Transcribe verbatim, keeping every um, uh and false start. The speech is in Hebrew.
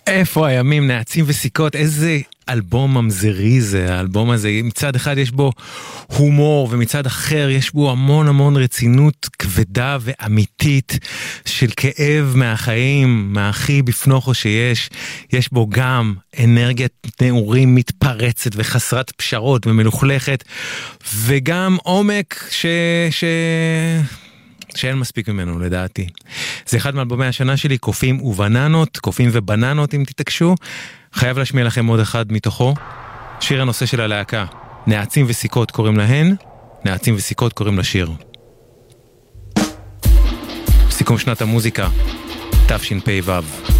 איפה הימים, נעצים וסיכות, איזה אלבום ממזרי זה, האלבום הזה, מצד אחד יש בו הומור, ומצד אחר יש בו המון המון רצינות כבדה ואמיתית, של כאב מהחיים, מהכי בפנוכו שיש, יש בו גם אנרגיית נעורים מתפרצת וחסרת פשרות ומלוכלכת, וגם עומק ש... ש... שאין מספיק ממנו לדעתי. זה אחד מאלבומי השנה שלי, קופים ובננות, קופים ובננות אם תתעקשו. חייב להשמיע לכם עוד אחד מתוכו. שיר הנושא של הלהקה, נעצים וסיכות קוראים להן, נעצים וסיכות קוראים לשיר. סיכום שנת המוזיקה, תשפ"ו.